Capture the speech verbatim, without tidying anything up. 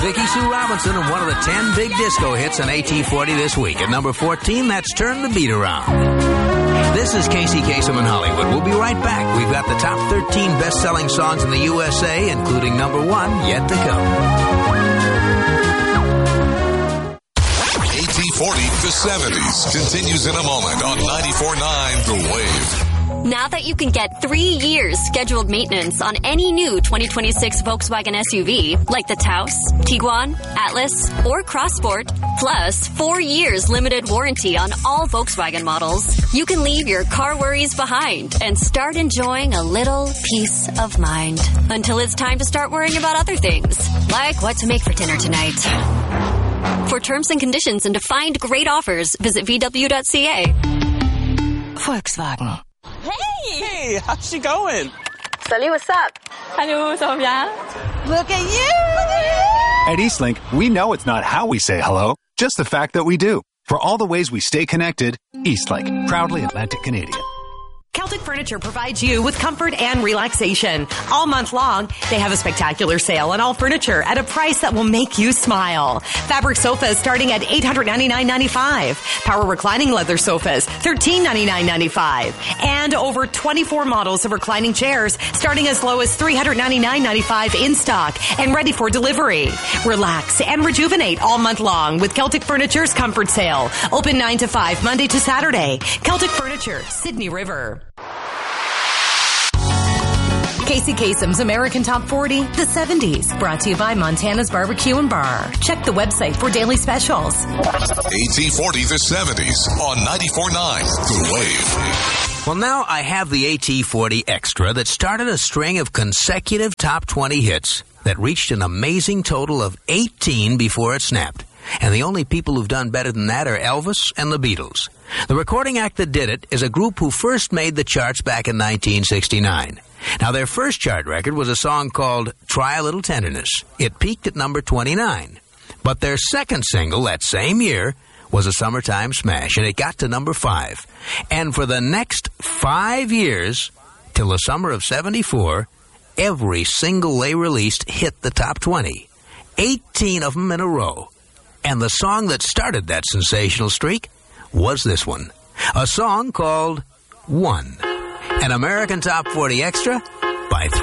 Vicki Sue Robinson and one of the ten big disco hits on A T forty this week. At number fourteen, that's Turn the Beat Around. This is Casey Kasem in Hollywood. We'll be right back. We've got the top thirteen best-selling songs in the U S A, including number one yet to come. A T forty, the seventies, continues in a moment on ninety-four point nine The Wave. Now that you can get three years scheduled maintenance on any new twenty twenty-six Volkswagen S U V, like the Taos, Tiguan, Atlas, or Crossport, plus four years limited warranty on all Volkswagen models, you can leave your car worries behind and start enjoying a little peace of mind. Until it's time to start worrying about other things, like what to make for dinner tonight. For terms and conditions and to find great offers, visit V W dot C A. Volkswagen. Hey! Hey, how's she going? Salut, what's up? Hello, ça va bien? Look at you! At Eastlink, we know it's not how we say hello, just the fact that we do. For all the ways we stay connected, Eastlink, proudly Atlantic Canadian. Celtic Furniture provides you with comfort and relaxation. All month long, they have a spectacular sale on all furniture at a price that will make you smile. Fabric sofas starting at eight hundred ninety-nine dollars and ninety-five cents. Power reclining leather sofas, thirteen ninety-nine ninety-five. And over twenty-four models of reclining chairs starting as low as three hundred ninety-nine ninety-five in stock and ready for delivery. Relax and rejuvenate all month long with Celtic Furniture's Comfort Sale. Open nine to five, Monday to Saturday. Celtic Furniture, Sydney River. Casey Kasem's American Top forty, the seventies. Brought to you by Montana's Barbecue and Bar. Check the website for daily specials. A T forty, the seventies on ninety-four point nine The Wave. Well, now I have the A T forty Extra that started a string of consecutive top twenty hits that reached an amazing total of eighteen before it snapped. And the only people who've done better than that are Elvis and the Beatles. The recording act that did it is a group who first made the charts back in nineteen sixty-nine. Now, their first chart record was a song called Try a Little Tenderness. It peaked at number twenty-nine. But their second single that same year was a summertime smash, and it got to number five. And for the next five years, till the summer of seventy-four, every single they released hit the top twenty. eighteen of them in a row. And the song that started that sensational streak was this one. A song called One. An American Top forty Extra by three.